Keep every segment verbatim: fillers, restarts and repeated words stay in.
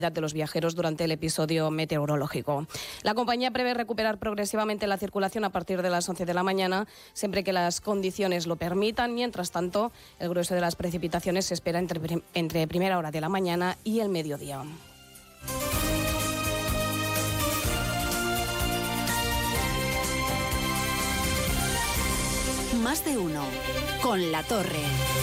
de los viajeros durante el episodio meteorológico. La compañía prevé recuperar progresivamente la circulación a partir de las once de la mañana, siempre que las condiciones lo permitan. Mientras tanto, el grueso de las precipitaciones se espera entre, entre primera hora de la mañana y el mediodía. Más de uno, con La Torre.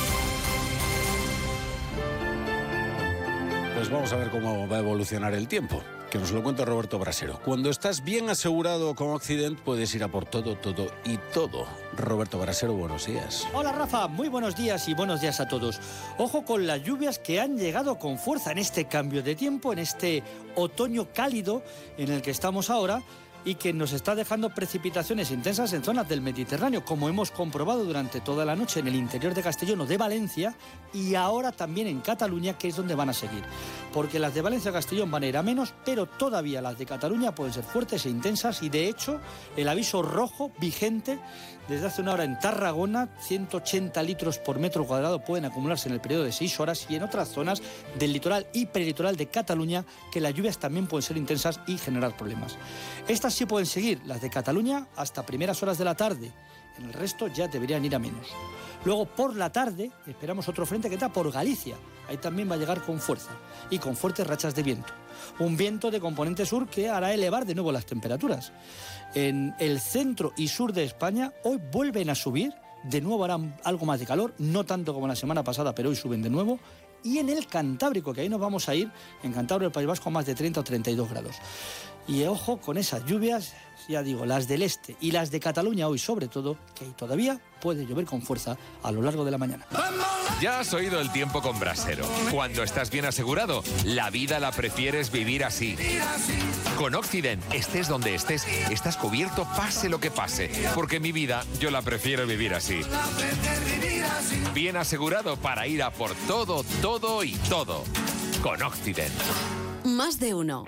Pues vamos a ver cómo va a evolucionar el tiempo, que nos lo cuenta Roberto Brasero. Cuando estás bien asegurado con Occident, puedes ir a por todo, todo y todo. Roberto Brasero, buenos días. Hola Rafa, muy buenos días y buenos días a todos. Ojo con las lluvias que han llegado con fuerza en este cambio de tiempo, en este otoño cálido en el que estamos ahora, y que nos está dejando precipitaciones intensas en zonas del Mediterráneo, como hemos comprobado durante toda la noche en el interior de Castellón o de Valencia, y ahora también en Cataluña, que es donde van a seguir. Porque las de Valencia y Castellón van a ir a menos, pero todavía las de Cataluña pueden ser fuertes e intensas, y de hecho el aviso rojo vigente desde hace una hora en Tarragona, ciento ochenta litros por metro cuadrado pueden acumularse en el periodo de seis horas, y en otras zonas del litoral y peritoral de Cataluña, que las lluvias también pueden ser intensas y generar problemas. Estas sí pueden seguir, las de Cataluña, hasta primeras horas de la tarde. En el resto ya deberían ir a menos. Luego, por la tarde, esperamos otro frente que está por Galicia. Ahí también va a llegar con fuerza y con fuertes rachas de viento. Un viento de componente sur que hará elevar de nuevo las temperaturas. En el centro y sur de España hoy vuelven a subir. De nuevo harán algo más de calor, no tanto como la semana pasada, pero hoy suben de nuevo. Y en el Cantábrico, que ahí nos vamos a ir, en Cantabria, el País Vasco, a más de treinta o treinta y dos grados. Y ojo con esas lluvias, ya digo, las del este y las de Cataluña hoy sobre todo, que todavía puede llover con fuerza a lo largo de la mañana. Ya has oído el tiempo con Brasero. Cuando estás bien asegurado, la vida la prefieres vivir así. Con Occident, estés donde estés, estás cubierto pase lo que pase. Porque mi vida, yo la prefiero vivir así. Bien asegurado para ir a por todo, todo y todo. Con Occident. Más de uno.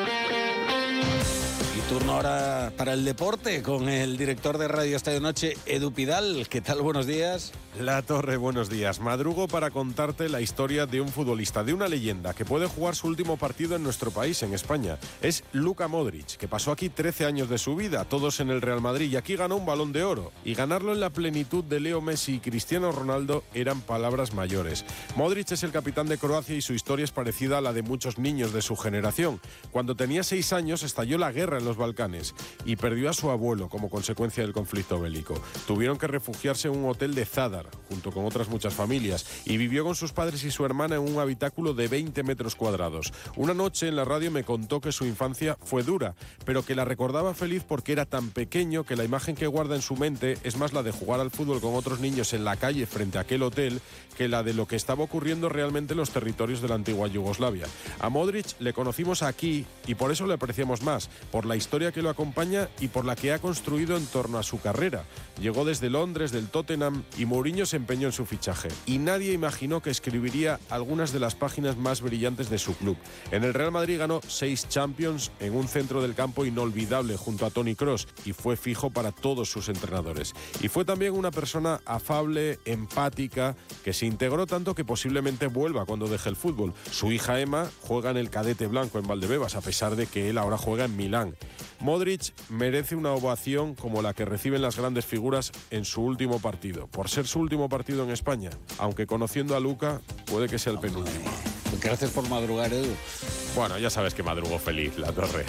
Y turno ahora para el deporte con el director de Radio Estadio Noche, Edu Pidal. ¿Qué tal? Buenos días. La Torre, buenos días. Madrugo para contarte la historia de un futbolista, de una leyenda que puede jugar su último partido en nuestro país, en España. Es Luka Modric, que pasó aquí trece años de su vida, todos en el Real Madrid, y aquí ganó un Balón de Oro. Y ganarlo en la plenitud de Leo Messi y Cristiano Ronaldo eran palabras mayores. Modric es el capitán de Croacia y su historia es parecida a la de muchos niños de su generación. Cuando tenía seis años estalló la guerra en los Balcanes y perdió a su abuelo como consecuencia del conflicto bélico. Tuvieron que refugiarse en un hotel de Zadar, junto con otras muchas familias, y vivió con sus padres y su hermana en un habitáculo de veinte metros cuadrados. Una noche en la radio me contó que su infancia fue dura, pero que la recordaba feliz porque era tan pequeño que la imagen que guarda en su mente es más la de jugar al fútbol con otros niños en la calle frente a aquel hotel que la de lo que estaba ocurriendo realmente en los territorios de la antigua Yugoslavia. A Modric le conocimos aquí y por eso le apreciamos más, por la historia que lo acompaña y por la que ha construido en torno a su carrera. Llegó desde Londres, del Tottenham, y Mourinho se empeñó en su fichaje. Y nadie imaginó que escribiría algunas de las páginas más brillantes de su club. En el Real Madrid ganó seis Champions en un centro del campo inolvidable junto a Toni Kroos y fue fijo para todos sus entrenadores. Y fue también una persona afable, empática, que se integró tanto que posiblemente vuelva cuando deje el fútbol. Su hija Emma juega en el cadete blanco en Valdebebas, a pesar de que él ahora juega en Milán. Modric merece una ovación como la que reciben las grandes figuras en su último partido, por ser su último partido en España, aunque conociendo a Luka puede que sea el penúltimo. Gracias por madrugar, Edu. Bueno, ya sabes que madrugo feliz, La Torre.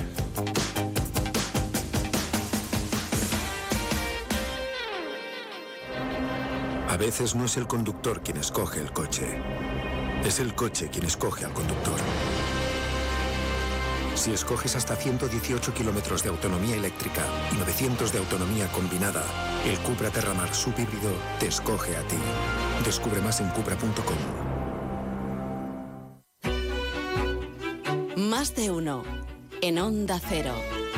A veces no es el conductor quien escoge el coche, es el coche quien escoge al conductor. Si escoges hasta ciento dieciocho kilómetros de autonomía eléctrica y novecientos de autonomía combinada, el Cupra Terramar subhíbrido te escoge a ti. Descubre más en cupra punto com. Más de uno. En Onda Cero.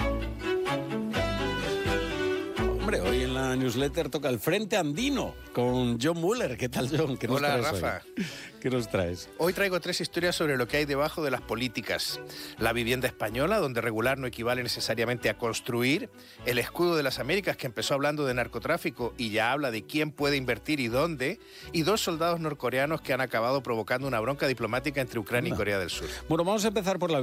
Hombre, hoy en la newsletter toca el Frente Andino con John Muller. ¿Qué tal, John? ¿Qué nos Hola, traes Rafa. hoy? ¿Qué nos traes? Hoy traigo tres historias sobre lo que hay debajo de las políticas. La vivienda española, donde regular no equivale necesariamente a construir. El escudo de las Américas, que empezó hablando de narcotráfico y ya habla de quién puede invertir y dónde. Y dos soldados norcoreanos que han acabado provocando una bronca diplomática entre Ucrania y Corea del Sur. Bueno, vamos a empezar por la